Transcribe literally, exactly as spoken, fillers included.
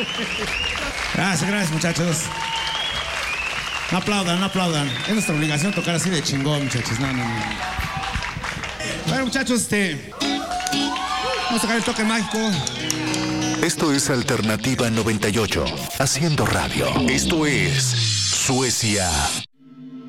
Gracias, gracias, muchachos. No aplaudan, no aplaudan. Es nuestra obligación tocar así de chingón, muchachos. No, no, no. Bueno, muchachos, este... vamos a tocar el toque mágico. Esto es Alternativa noventa y ocho, haciendo radio. Esto es Suecia.